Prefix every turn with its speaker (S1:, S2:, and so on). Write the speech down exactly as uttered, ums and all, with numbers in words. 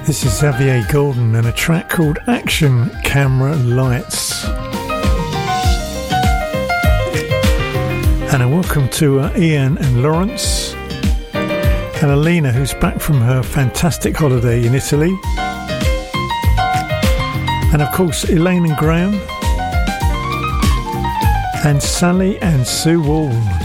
S1: This is Xavier Golden and a track called Action Camera Lights. And a welcome to uh, Ian and Lawrence and Alina, who's back from her fantastic holiday in Italy. And of course Elaine and Graham and Sally and Sue Wall.